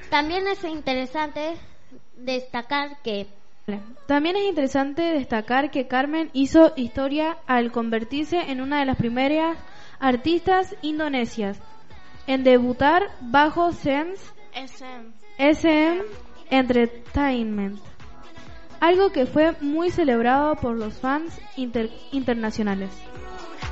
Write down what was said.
También es interesante destacar que Carmen hizo historia al convertirse en una de las primeras artistas indonesias en debutar bajo SM Entertainment, algo que fue muy celebrado por los fans internacionales.